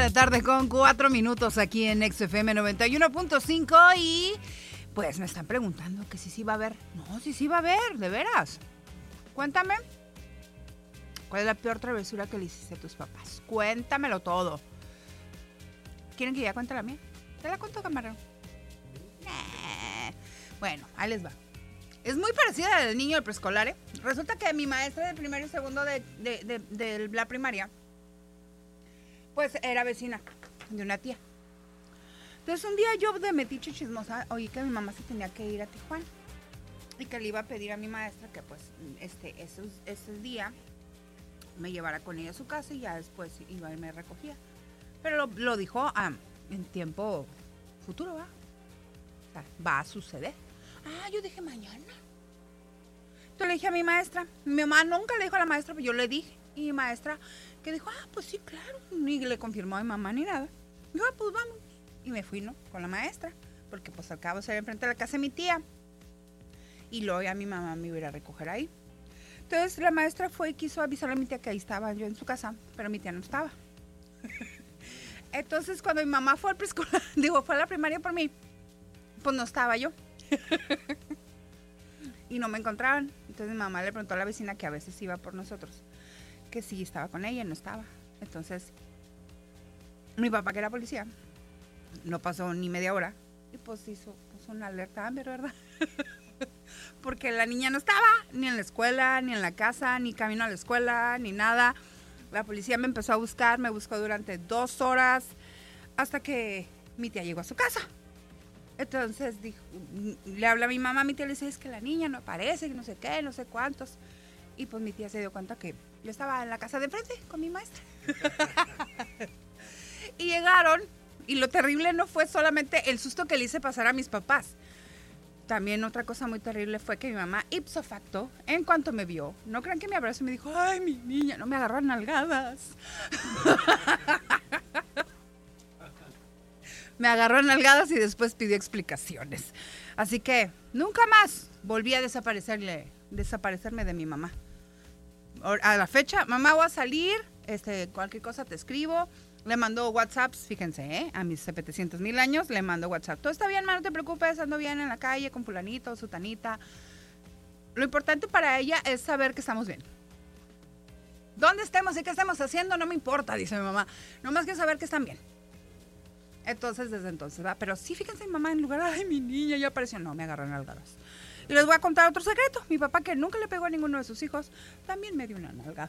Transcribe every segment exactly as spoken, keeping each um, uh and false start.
la tarde con cuatro minutos aquí en X F M noventa y uno punto cinco y pues me están preguntando que si sí va a haber. No, si sí va a haber, de veras. Cuéntame, ¿cuál es la peor travesura que le hiciste a tus papás? Cuéntamelo todo. ¿Quieren que ya cuente la mía? ¿Te la cuento, camarón? Eh. Bueno, ahí les va. Es muy parecida a la del niño del preescolar, ¿eh? Resulta que mi maestra de primero y segundo de, de, de, de la primaria, pues era vecina de una tía. Entonces un día yo de metiche chismosa oí que mi mamá se tenía que ir a Tijuana y que le iba a pedir a mi maestra que pues este ese, ese día me llevara con ella a su casa y ya después iba y me recogía. Pero lo, lo dijo ah, en tiempo futuro, ¿va? O sea, va a suceder. Ah, yo dije mañana. Entonces le dije a mi maestra. Mi mamá nunca le dijo a la maestra, pero yo le dije. Y mi maestra que dijo, ah, pues sí, claro. Ni le confirmó a mi mamá ni nada. Dijo, ah, pues vamos. Y me fui, ¿no? Con la maestra. Porque pues al cabo se era enfrente de la casa de mi tía. Y luego ya mi mamá me iba a ir a recoger ahí. Entonces la maestra fue y quiso avisarle a mi tía que ahí estaba yo en su casa. Pero mi tía no estaba. Entonces cuando mi mamá fue al preescolar, digo, fue a la primaria por mí, pues no estaba yo. Y no me encontraban. Entonces mi mamá le preguntó a la vecina que a veces iba por nosotros, que sí estaba con ella y no estaba. Entonces mi papá, que era policía, no pasó ni media hora y pues hizo pues, una alerta Amber, ¿verdad? Porque la niña no estaba ni en la escuela, ni en la casa, ni camino a la escuela, ni nada. La policía me empezó a buscar, me buscó durante dos horas hasta que mi tía llegó a su casa. Entonces dijo, le habla a mi mamá, mi tía le dice, es que la niña no aparece, que no sé qué, no sé cuántos. Y pues mi tía se dio cuenta que yo estaba en la casa de enfrente con mi maestra. Y llegaron, y lo terrible no fue solamente el susto que le hice pasar a mis papás. También otra cosa muy terrible fue que mi mamá, ipso facto, en cuanto me vio, no crean que me abrazó y me dijo, ay, mi niña, no me agarró a nalgadas. Me agarró a nalgadas y después pidió explicaciones. Así que nunca más volví a desaparecerle, desaparecerme de mi mamá. A la fecha, mamá, voy a salir, este, cualquier cosa te escribo. Le mando WhatsApps, fíjense, ¿eh? A mis setecientos mil años le mando WhatsApp. Todo está bien, ma, no te preocupes, ando bien en la calle con fulanito, sutanita. Lo importante para ella es saber que estamos bien. ¿Dónde estemos y qué estamos haciendo? No me importa, dice mi mamá. Nomás que saber que están bien. Entonces, desde entonces, ¿va? Pero sí, fíjense, mi mamá, en lugar, ay, mi niña ya apareció. No, me agarró en nalgadas. Y les voy a contar otro secreto. Mi papá, que nunca le pegó a ninguno de sus hijos, también me dio una nalgada.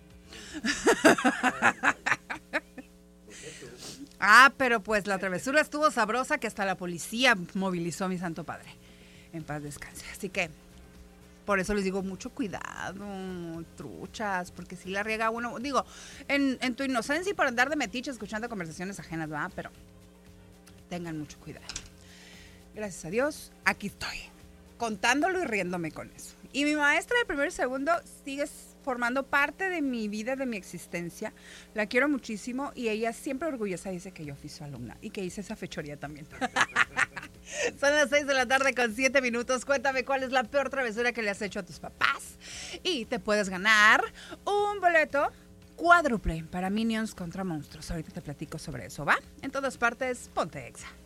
Ah, pero pues la travesura estuvo sabrosa que hasta la policía movilizó a mi santo padre. En paz descanse. Así que, por eso les digo, mucho cuidado, truchas, porque si la riega uno, digo, en, en tu inocencia y por andar de metiche escuchando conversaciones ajenas, ¿verdad? Pero tengan mucho cuidado. Gracias a Dios, aquí estoy, contándolo y riéndome con eso. Y mi maestra de primero y segundo sigue formando parte de mi vida, de mi existencia. La quiero muchísimo y ella siempre orgullosa dice que yo fui su alumna y que hice esa fechoría también. Son las seis de la tarde con siete minutos. Cuéntame cuál es la peor travesura que le has hecho a tus papás. Y te puedes ganar un boleto cuádruple para Minions contra Monstruos. Ahorita te platico sobre eso, ¿va? En todas partes, ponte Exa.